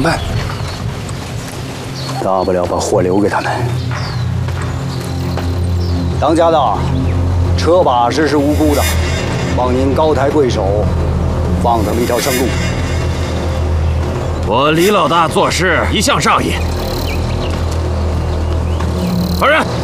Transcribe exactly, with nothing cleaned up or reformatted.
么办？ 大不了把货留给他们。当家的，车把式是无辜的，望您高抬贵手，放他们一条生路。 我李老大做事一向仗义。放人！